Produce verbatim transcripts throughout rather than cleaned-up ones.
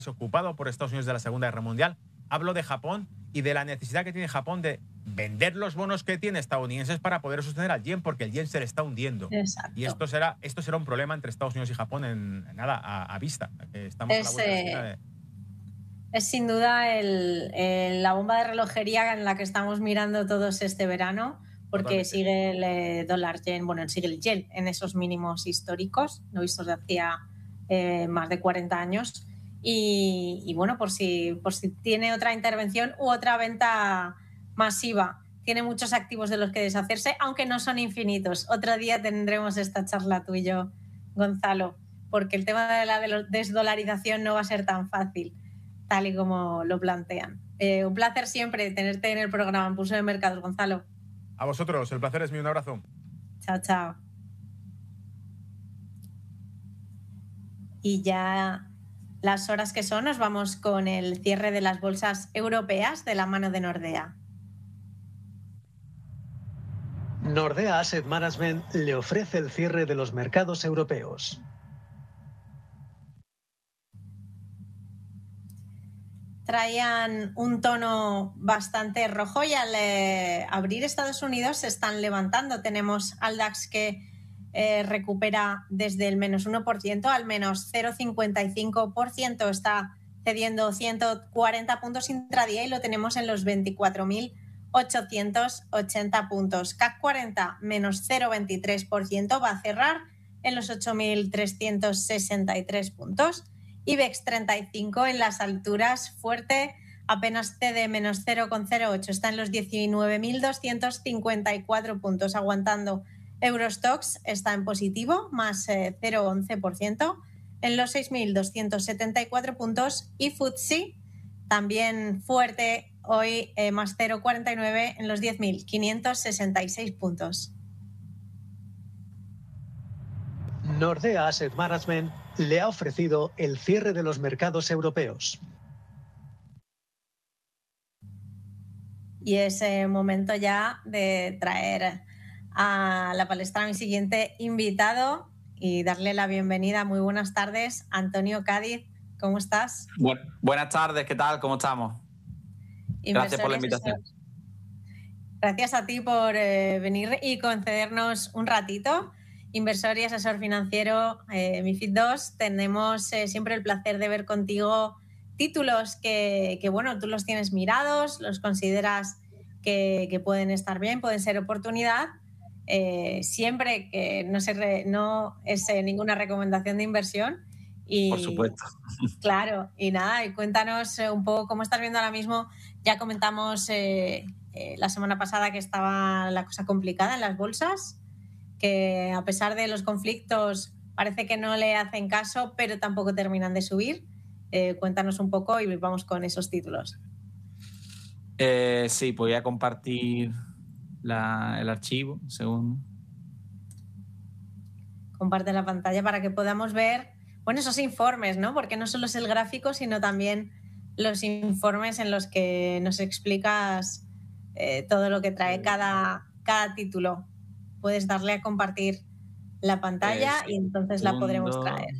ocupado por Estados Unidos de la Segunda Guerra Mundial. Hablo de Japón y de la necesidad que tiene Japón de vender los bonos que tiene estadounidenses para poder sostener al yen, porque el yen se le está hundiendo. Exacto. Y esto será, esto será un problema entre Estados Unidos y Japón en, en nada, a, a vista. Estamos es, a la vuelta de la esquina de... es sin duda el, el, la bomba de relojería en la que estamos mirando todos este verano, porque Totalmente. sigue el eh, dólar yen, bueno, sigue el yen en esos mínimos históricos, no vistos de hacía eh, más de cuarenta años. Y, y bueno, por si, por si tiene otra intervención u otra venta masiva. Tiene muchos activos de los que deshacerse, aunque no son infinitos. Otro día tendremos esta charla tú y yo, Gonzalo, porque el tema de la desdolarización no va a ser tan fácil, tal y como lo plantean. Eh, un placer siempre tenerte en el programa en Pulso de Mercados, Gonzalo. A vosotros, el placer es mío. Un abrazo. Chao, chao. Y ya... las horas que son, nos vamos con el cierre de las bolsas europeas de la mano de Nordea. Nordea Asset Management le ofrece el cierre de los mercados europeos. Traían un tono bastante rojo y al eh, abrir Estados Unidos se están levantando. Tenemos al DAX que Eh, recupera desde el menos uno por ciento al menos cero coma cincuenta y cinco por ciento, está cediendo ciento cuarenta puntos intradía y lo tenemos en los veinticuatro mil ochocientos ochenta puntos. C A C cuarenta menos cero coma veintitrés por ciento, va a cerrar en los ocho mil trescientos sesenta y tres puntos. IBEX treinta y cinco en las alturas, fuerte, apenas cede menos cero coma cero ocho, está en los diecinueve mil doscientos cincuenta y cuatro puntos, aguantando. Eurostoxx está en positivo, más eh, cero coma once por ciento, en los seis mil doscientos setenta y cuatro puntos, y F T S E también fuerte hoy, eh, más cero coma cuarenta y nueve en los diez mil quinientos sesenta y seis puntos. Nordea Asset Management le ha ofrecido el cierre de los mercados europeos. Y es eh, momento ya de traer a la palestra a mi siguiente invitado y darle la bienvenida. Muy buenas tardes, Antonio Cádiz, ¿cómo estás? Bu- buenas tardes, ¿qué tal? ¿Cómo estamos? Gracias por la invitación. Gracias a ti por eh, venir y concedernos un ratito. Inversor y asesor financiero, eh, MiFID dos, tenemos eh, siempre el placer de ver contigo títulos que, que, bueno, tú los tienes mirados, los consideras que, que pueden estar bien, pueden ser oportunidad. Eh, siempre que no, se re, no es eh, ninguna recomendación de inversión. Y, por supuesto. Claro, y nada, y cuéntanos eh, un poco cómo estás viendo ahora mismo. Ya comentamos eh, eh, la semana pasada que estaba la cosa complicada en las bolsas, que a pesar de los conflictos parece que no le hacen caso, pero tampoco terminan de subir. Eh, cuéntanos un poco y vamos con esos títulos. Eh, sí, pues voy a compartir La, el archivo, según. Comparte la pantalla para que podamos ver, bueno, esos informes, ¿no? Porque no solo es el gráfico, sino también los informes en los que nos explicas eh, todo lo que trae cada, cada título. Puedes darle a compartir la pantalla eh, y entonces la podremos traer.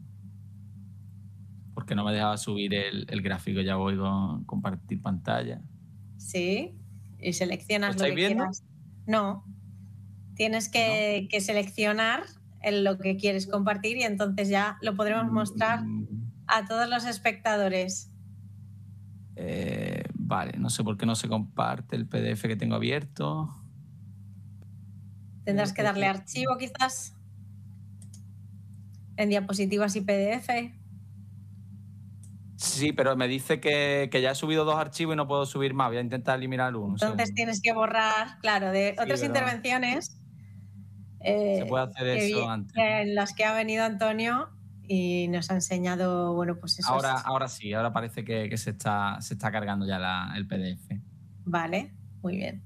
Porque no me dejaba subir el, el gráfico, ya voy con compartir pantalla. Sí. Y seleccionas ¿Lo lo que viendo? quieras. No, tienes que, no. que seleccionar lo que quieres compartir y entonces ya lo podremos mostrar a todos los espectadores. Eh, vale, no sé por qué no se comparte el P D F que tengo abierto. Tendrás que darle archivo quizás en diapositivas y P D F. Sí, pero me dice que, que ya he subido dos archivos y no puedo subir más. Voy a intentar eliminar uno. Entonces tienes que borrar, claro, de sí, otras intervenciones. Eh, se puede hacer eso que, antes. En las que ha venido Antonio y nos ha enseñado, bueno, pues eso. Ahora, ahora sí, ahora parece que, que se, está, se está cargando ya la, el P D F. Vale, muy bien.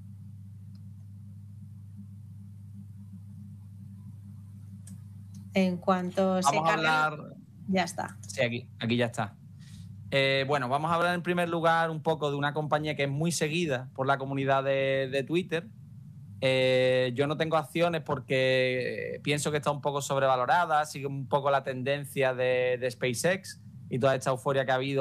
En cuanto Vamos se a cargue, hablar... ya está. Sí, aquí, aquí ya está. Eh, bueno, vamos a hablar en primer lugar un poco de una compañía que es muy seguida por la comunidad de, de Twitter. Eh, yo no tengo acciones porque pienso que está un poco sobrevalorada, sigue un poco la tendencia de, de SpaceX. y toda esta euforia que ha habido